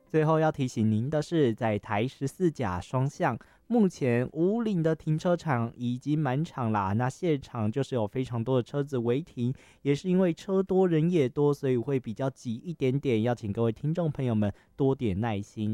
最后要提醒您的是，在台14甲双向，目前武岭的停车场已经满场啦。那现场就是有非常多的车子违停，也是因为车多人也多，所以会比较挤一点点。要请各位听众朋友们多点耐心。